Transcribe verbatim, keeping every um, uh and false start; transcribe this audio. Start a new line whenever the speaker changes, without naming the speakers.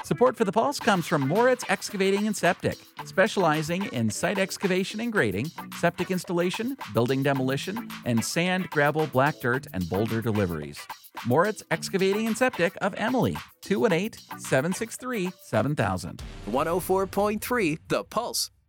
Support for the Pulse comes from Moritz Excavating and Septic, specializing in site excavation and grading, septic installation, building demolition, and sand, gravel, black dirt, and boulder deliveries. Moritz Excavating and Septic of Emily, two one eight, seven six three, seven thousand.
one oh four point three The Pulse.